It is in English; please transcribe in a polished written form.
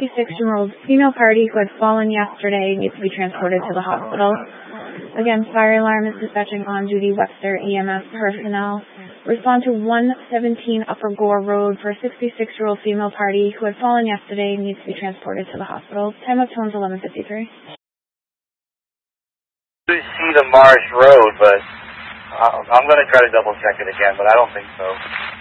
66-year-old female party who had fallen yesterday needs to be transported to the hospital. Again, fire alarm is dispatching on-duty Webster EMS personnel. Respond to 117 Upper Gore Road for a 66-year-old female party who had fallen yesterday and needs to be transported to the hospital. Time of tone's 11:53. You see the Marsh Road, but I'm going to try to double check it again, but I don't think so.